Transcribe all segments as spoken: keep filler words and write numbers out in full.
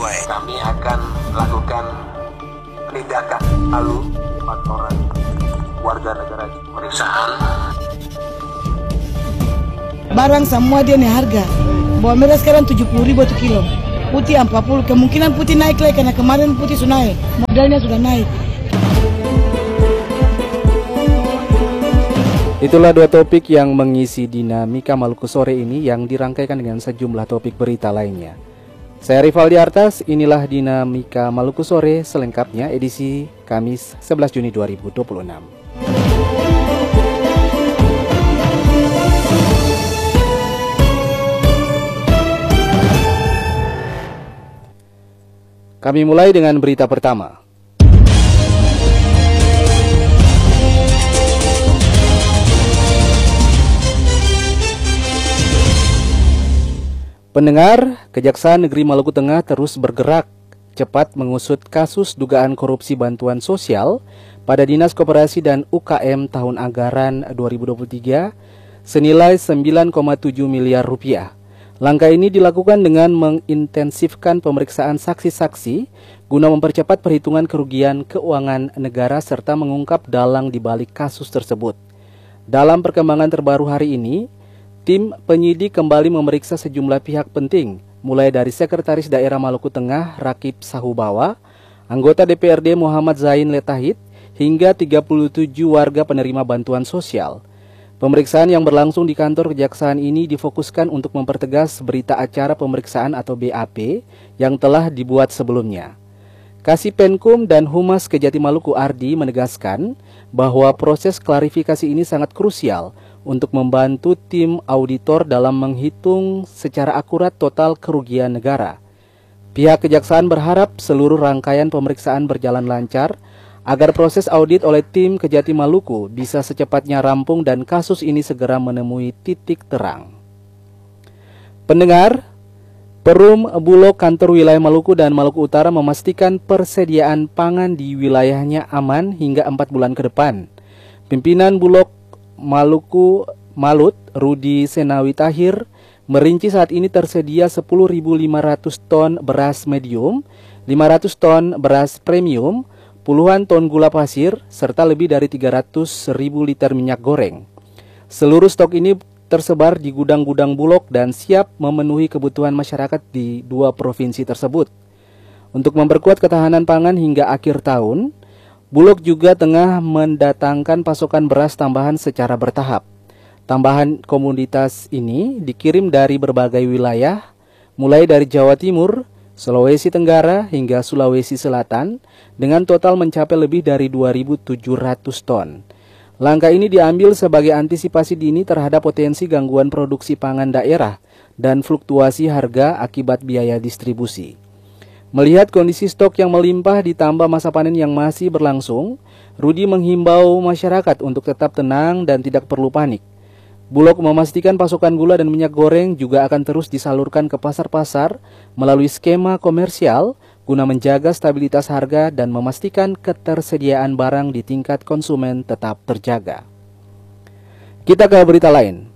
Baik. Kami akan lakukan penindakan lalu empat orang warga negara pemeriksaan. Barang semua dia nih harga. Bawang merah sekarang tujuh puluh ribu satu kilo. Putih empat puluh. Kemungkinan putih naik lagi karena kemarin putih sudah naik. Modalnya sudah naik. Itulah dua topik yang mengisi dinamika Maluku sore ini yang dirangkaikan dengan sejumlah topik berita lainnya. Saya Rivaldi Artas, inilah dinamika Maluku sore selengkapnya edisi Kamis sebelas Juni dua ribu dua puluh enam. Kami mulai dengan berita pertama. Pendengar, Kejaksaan Negeri Maluku Tengah terus bergerak cepat mengusut kasus dugaan korupsi bantuan sosial pada Dinas Koperasi dan U K M tahun anggaran dua ribu dua puluh tiga senilai sembilan koma tujuh miliar rupiah. Langkah ini dilakukan dengan mengintensifkan pemeriksaan saksi-saksi guna mempercepat perhitungan kerugian keuangan negara serta mengungkap dalang di balik kasus tersebut. Dalam perkembangan terbaru hari ini, tim penyidik kembali memeriksa sejumlah pihak penting, mulai dari Sekretaris Daerah Maluku Tengah Rakib Sahubawa, anggota D P R D Muhammad Zain Letahid, hingga tiga puluh tujuh warga penerima bantuan sosial. Pemeriksaan yang berlangsung di kantor kejaksaan ini difokuskan untuk mempertegas berita acara pemeriksaan atau B A P yang telah dibuat sebelumnya. Kasipenkum dan Humas Kejati Maluku Ardi menegaskan bahwa proses klarifikasi ini sangat krusial untuk membantu tim auditor dalam menghitung secara akurat total kerugian negara. Pihak kejaksaan berharap seluruh rangkaian pemeriksaan berjalan lancar agar proses audit oleh tim Kejati Maluku bisa secepatnya rampung dan kasus ini segera menemui titik terang. Pendengar, Perum Bulog Kantor Wilayah Maluku dan Maluku Utara memastikan persediaan pangan di wilayahnya aman hingga empat bulan ke depan. Pimpinan Bulog Maluku Malut, Rudi Senawi Tahir, merinci saat ini tersedia sepuluh ribu lima ratus ton beras medium, lima ratus ton beras premium, puluhan ton gula pasir, serta lebih dari tiga ratus ribu liter minyak goreng. Seluruh stok ini tersebar di gudang-gudang Bulog dan siap memenuhi kebutuhan masyarakat di dua provinsi tersebut. Untuk memperkuat ketahanan pangan hingga akhir tahun, Bulog juga tengah mendatangkan pasokan beras tambahan secara bertahap. Tambahan komoditas ini dikirim dari berbagai wilayah, mulai dari Jawa Timur, Sulawesi Tenggara hingga Sulawesi Selatan, dengan total mencapai lebih dari dua ribu tujuh ratus ton. Langkah ini diambil sebagai antisipasi dini terhadap potensi gangguan produksi pangan daerah dan fluktuasi harga akibat biaya distribusi. Melihat kondisi stok yang melimpah ditambah masa panen yang masih berlangsung, Rudi menghimbau masyarakat untuk tetap tenang dan tidak perlu panik. Bulog memastikan pasokan gula dan minyak goreng juga akan terus disalurkan ke pasar-pasar melalui skema komersial guna menjaga stabilitas harga dan memastikan ketersediaan barang di tingkat konsumen tetap terjaga. Kita ke berita lain.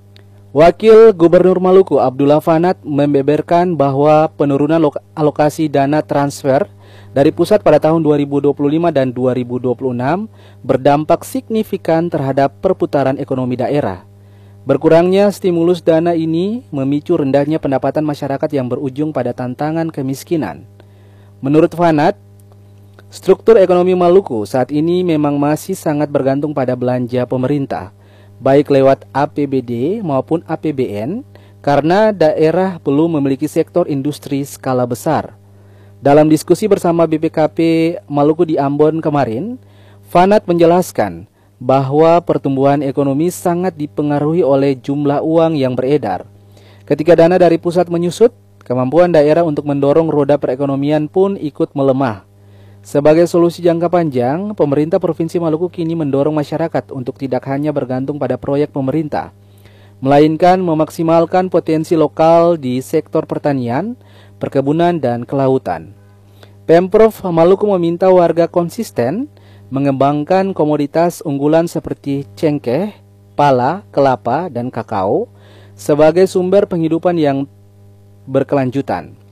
Wakil Gubernur Maluku Abdullah Fanat membeberkan bahwa penurunan alokasi dana transfer dari pusat pada tahun dua ribu dua puluh lima dan dua ribu dua puluh enam berdampak signifikan terhadap perputaran ekonomi daerah. Berkurangnya stimulus dana ini memicu rendahnya pendapatan masyarakat yang berujung pada tantangan kemiskinan. Menurut Fanat, struktur ekonomi Maluku saat ini memang masih sangat bergantung pada belanja pemerintah, baik lewat A P B D maupun A P B N, karena daerah belum memiliki sektor industri skala besar. Dalam diskusi bersama B P K P Maluku di Ambon kemarin, Fanat menjelaskan bahwa pertumbuhan ekonomi sangat dipengaruhi oleh jumlah uang yang beredar. Ketika dana dari pusat menyusut, kemampuan daerah untuk mendorong roda perekonomian pun ikut melemah. Sebagai solusi jangka panjang, pemerintah Provinsi Maluku kini mendorong masyarakat untuk tidak hanya bergantung pada proyek pemerintah, melainkan memaksimalkan potensi lokal di sektor pertanian, perkebunan, dan kelautan. Pemprov Maluku meminta warga konsisten mengembangkan komoditas unggulan seperti cengkeh, pala, kelapa, dan kakao sebagai sumber penghidupan yang berkelanjutan.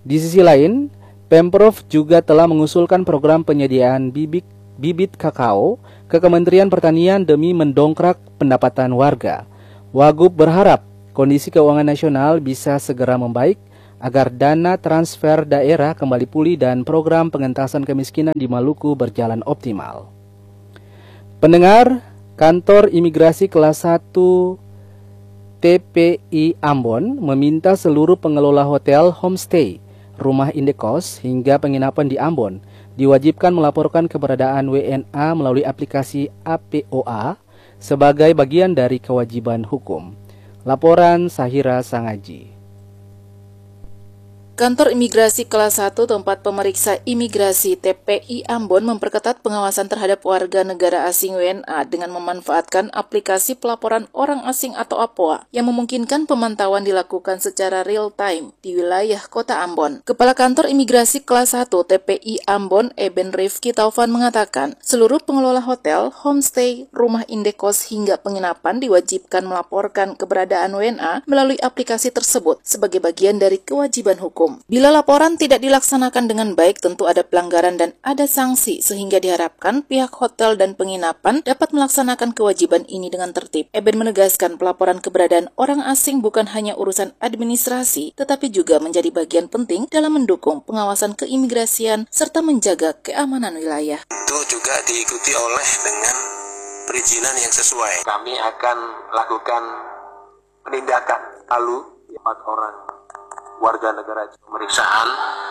Di sisi lain, Pemprov juga telah mengusulkan program penyediaan bibit, bibit kakao ke Kementerian Pertanian demi mendongkrak pendapatan warga. Wagub berharap kondisi keuangan nasional bisa segera membaik agar dana transfer daerah kembali pulih dan program pengentasan kemiskinan di Maluku berjalan optimal. Pendengar, Kantor Imigrasi Kelas satu T P I Ambon meminta seluruh pengelola hotel, homestay, rumah indekos hingga penginapan di Ambon diwajibkan melaporkan keberadaan W N A melalui aplikasi A P O A sebagai bagian dari kewajiban hukum. Laporan Sahira Sangaji. Kantor Imigrasi Kelas satu Tempat Pemeriksa Imigrasi T P I Ambon memperketat pengawasan terhadap warga negara asing W N A dengan memanfaatkan aplikasi pelaporan orang asing atau A P O A yang memungkinkan pemantauan dilakukan secara real time di wilayah Kota Ambon. Kepala Kantor Imigrasi Kelas satu T P I Ambon, Eben Rifki Taufan mengatakan, seluruh pengelola hotel, homestay, rumah indekos hingga penginapan diwajibkan melaporkan keberadaan W N A melalui aplikasi tersebut sebagai bagian dari kewajiban hukum. Bila laporan tidak dilaksanakan dengan baik, tentu ada pelanggaran dan ada sanksi, sehingga diharapkan pihak hotel dan penginapan dapat melaksanakan kewajiban ini dengan tertib. Eben menegaskan pelaporan keberadaan orang asing bukan hanya urusan administrasi, tetapi juga menjadi bagian penting dalam mendukung pengawasan keimigrasian serta menjaga keamanan wilayah. Itu juga diikuti oleh dengan perizinan yang sesuai. Kami akan lakukan penindakan lalu empat orang warga negara pemeriksaan,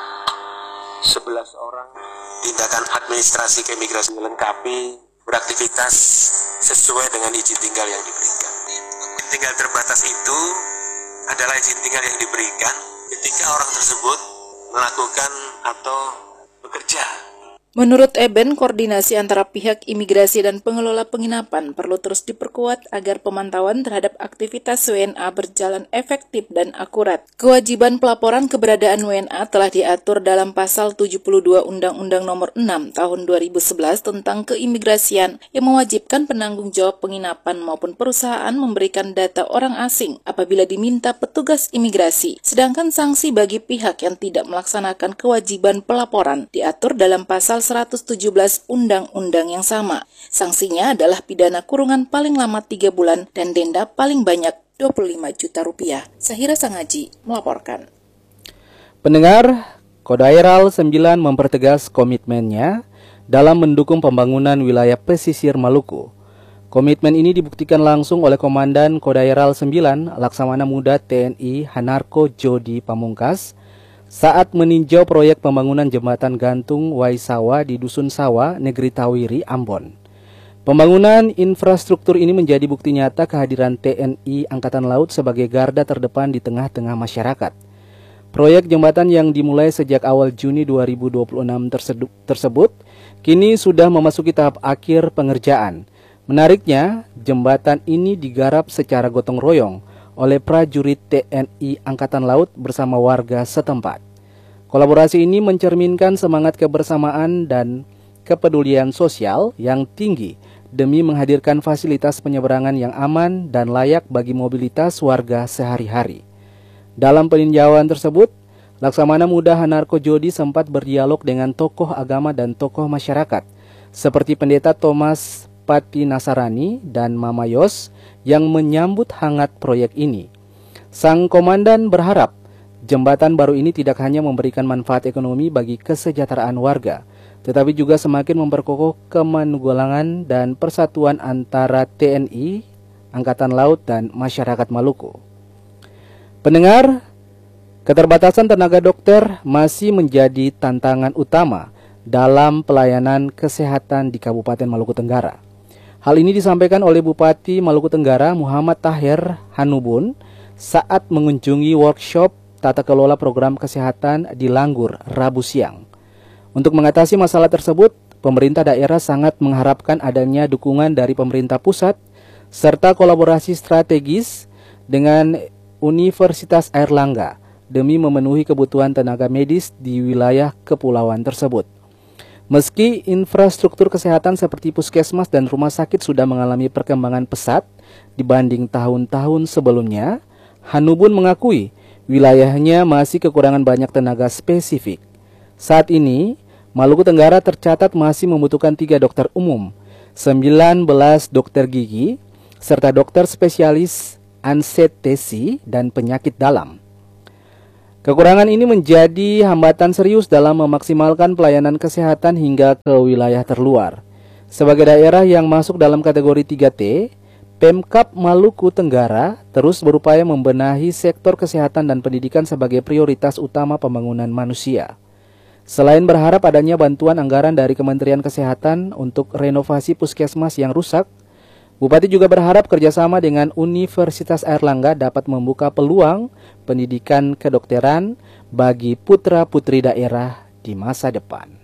sebelas orang tindakan administrasi keimigrasian melengkapi beraktivitas sesuai dengan izin tinggal yang diberikan. Izin tinggal terbatas itu adalah izin tinggal yang diberikan ketika orang tersebut melakukan atau bekerja. Menurut Eben, koordinasi antara pihak imigrasi dan pengelola penginapan perlu terus diperkuat agar pemantauan terhadap aktivitas W N A berjalan efektif dan akurat. Kewajiban pelaporan keberadaan W N A telah diatur dalam Pasal tujuh puluh dua Undang-Undang Nomor enam Tahun dua ribu sebelas tentang keimigrasian yang mewajibkan penanggung jawab penginapan maupun perusahaan memberikan data orang asing apabila diminta petugas imigrasi. Sedangkan sanksi bagi pihak yang tidak melaksanakan kewajiban pelaporan diatur dalam Pasal seratus tujuh belas Undang-Undang yang sama. Sanksinya adalah pidana kurungan paling lama tiga bulan dan denda paling banyak dua puluh lima juta rupiah. Sahira Sangaji melaporkan. Pendengar, Kodairal sembilan mempertegas komitmennya dalam mendukung pembangunan wilayah pesisir Maluku. Komitmen ini dibuktikan langsung oleh Komandan Kodairal sembilan Laksamana Muda T N I Hanarko Jodi Pamungkas saat meninjau proyek pembangunan jembatan gantung Waisawa di Dusun Sawa, Negeri Tawiri, Ambon. Pembangunan infrastruktur ini menjadi bukti nyata kehadiran T N I Angkatan Laut sebagai garda terdepan di tengah-tengah masyarakat. Proyek jembatan yang dimulai sejak awal Juni dua ribu dua puluh enam tersebut kini sudah memasuki tahap akhir pengerjaan. Menariknya, jembatan ini digarap secara gotong royong oleh prajurit T N I Angkatan Laut bersama warga setempat. Kolaborasi ini mencerminkan semangat kebersamaan dan kepedulian sosial yang tinggi demi menghadirkan fasilitas penyeberangan yang aman dan layak bagi mobilitas warga sehari-hari. Dalam peninjauan tersebut, Laksamana Muda Hanarko Jodi sempat berdialog dengan tokoh agama dan tokoh masyarakat, seperti Pendeta Thomas Pati Nasarani dan Mama Yos yang menyambut hangat proyek ini. Sang komandan berharap jembatan baru ini tidak hanya memberikan manfaat ekonomi bagi kesejahteraan warga, tetapi juga semakin memperkokoh kemanunggalangan dan persatuan antara T N I, Angkatan Laut, dan masyarakat Maluku. Pendengar, keterbatasan tenaga dokter masih menjadi tantangan utama dalam pelayanan kesehatan di Kabupaten Maluku Tenggara. Hal ini disampaikan oleh Bupati Maluku Tenggara Muhammad Tahir Hanubun saat mengunjungi workshop tata kelola program kesehatan di Langgur, Rabu siang. Untuk mengatasi masalah tersebut, pemerintah daerah sangat mengharapkan adanya dukungan dari pemerintah pusat serta kolaborasi strategis dengan Universitas Airlangga demi memenuhi kebutuhan tenaga medis di wilayah kepulauan tersebut. Meski infrastruktur kesehatan seperti puskesmas dan rumah sakit sudah mengalami perkembangan pesat dibanding tahun-tahun sebelumnya, Hanubun mengakui wilayahnya masih kekurangan banyak tenaga spesifik. Saat ini, Maluku Tenggara tercatat masih membutuhkan tiga dokter umum, sembilan belas dokter gigi, serta dokter spesialis anestesi dan penyakit dalam. Kekurangan ini menjadi hambatan serius dalam memaksimalkan pelayanan kesehatan hingga ke wilayah terluar. Sebagai daerah yang masuk dalam kategori tiga T, Pemkab Maluku Tenggara terus berupaya membenahi sektor kesehatan dan pendidikan sebagai prioritas utama pembangunan manusia. Selain berharap adanya bantuan anggaran dari Kementerian Kesehatan untuk renovasi puskesmas yang rusak, Bupati juga berharap kerjasama dengan Universitas Airlangga dapat membuka peluang pendidikan kedokteran bagi putra-putri daerah di masa depan.